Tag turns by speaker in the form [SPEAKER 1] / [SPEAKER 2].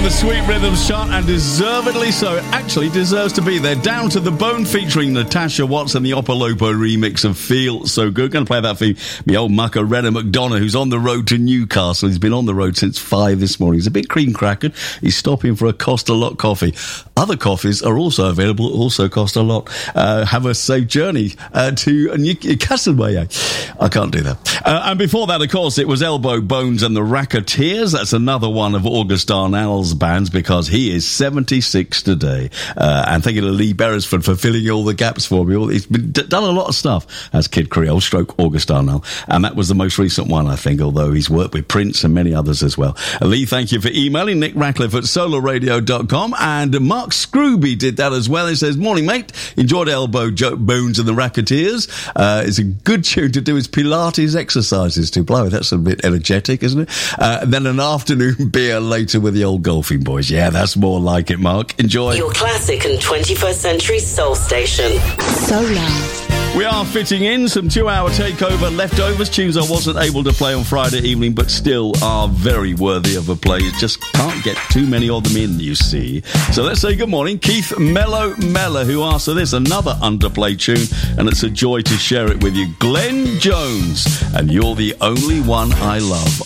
[SPEAKER 1] the Sweet Rhythms chart, and deservedly so. Actually deserves to be there. Down to the Bone featuring Natasha Watts and the Opolopo remix of Feel So Good. Going to play that for me old mucker Renner McDonough, who's on the road to Newcastle. He's been on the road since 5 this morning. He's a bit cream crackered. He's stopping for a cost a lot coffee. Other coffees are also available, also cost a lot. Have a safe journey to Newcastle. I can't do that. And before that, of course, it was Elbow Bones and the Racketeers. That's another one of August Darnell's bands, because he is 76 today. And thank you to Lee Beresford for filling all the gaps for me. He's done a lot of stuff as Kid Creole, stroke August Darnell. And that was the most recent one, I think, although he's worked with Prince and many others as well. Lee, thank you for emailing. Nick Ratcliffe at solarradio.com. And Mark Scrooby did that as well. He says, morning, mate. Enjoyed Elbow Bones and the Racketeers. It's a good tune to do his Pilates exercises to. Blimey, that's a bit energetic, isn't it? Then an afternoon beer later with the old golfing boys. Yeah, that's more like it, Mark. Enjoy.
[SPEAKER 2] Your classic and 21st century soul station. Solar.
[SPEAKER 1] We are fitting in some 2-hour takeover leftovers, tunes I wasn't able to play on Friday evening, but still are very worthy of a play. Just can't get too many of them in, you see. So let's say good morning, Keith Mello, who asked for this, another underplay tune, and it's a joy to share it with you. Glenn Jones, and You're the Only One I Love